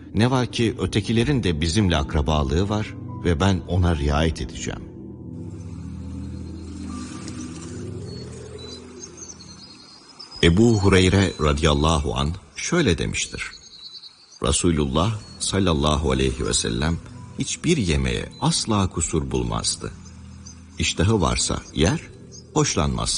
Ne var ki ötekilerin de bizimle akrabalığı var ve ben ona riayet edeceğim. Ebu Hureyre radıyallahu anh şöyle demiştir. Resulullah sallallahu aleyhi ve sellem hiçbir yemeğe asla kusur bulmazdı. İştahı varsa yer, hoşlanmazsa